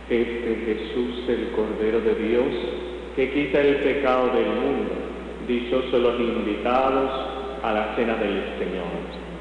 Este Jesús, el Cordero de Dios, que quita el pecado del mundo. Dichosos los invitados a la cena del Señor.